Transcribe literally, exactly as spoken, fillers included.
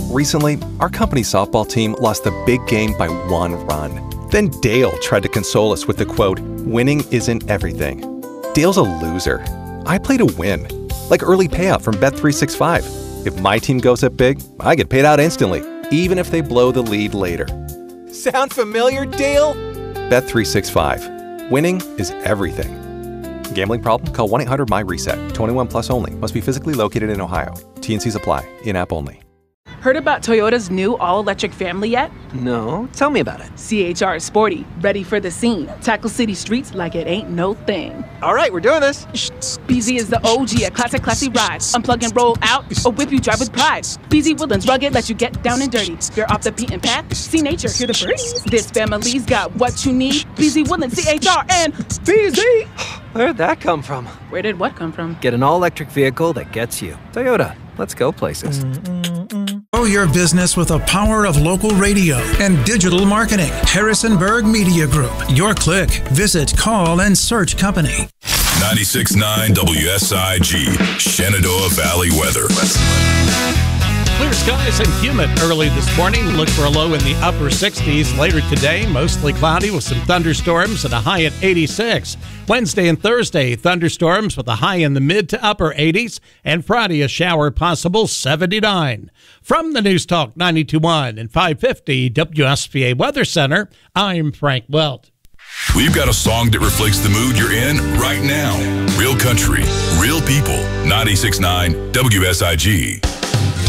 Recently, our company softball team lost the big game by one run. Then Dale tried to console us with the quote, "Winning isn't everything." Dale's a loser. I play to win. Like early payout from Bet three sixty-five. If my team goes up big, I get paid out instantly, even if they blow the lead later. Sound familiar, Dale? Bet three sixty-five. Winning is everything. Gambling problem? Call one eight hundred M Y reset. twenty-one plus only. Must be physically located in Ohio. T N Cs apply. In-app only. Heard about Toyota's new all-electric family yet? No, tell me about it. C H R is sporty, ready for the scene. Tackle city streets like it ain't no thing. All right, we're doing this. B Z is the O G, a classic, classy ride. Unplug and roll out, or whip you drive with pride. B Z Woodlands rugged, let you get down and dirty. You're off the beaten path, see nature, hear the birds. This family's got what you need. B Z Woodlands, C H R, and B Z. Where'd that come from? Where did what come from? Get an all-electric vehicle that gets you. Toyota, let's go places. Grow your business with the power of local radio and digital marketing. Harrisonburg Media Group. Your click. Visit, call, and search company. ninety-six point nine W S I G, Shenandoah Valley weather. Clear skies and humid early this morning. Look for a low in the upper sixties later today. Mostly cloudy with some thunderstorms and a high at eighty-six. Wednesday and Thursday, thunderstorms with a high in the mid to upper eighties. And Friday, a shower possible, seventy-nine. From the News Talk ninety-two point one and five fifty W S B A Weather Center, I'm Frank Welt. We've got a song that reflects the mood you're in right now. Real country, real people. ninety-six point nine W S I G.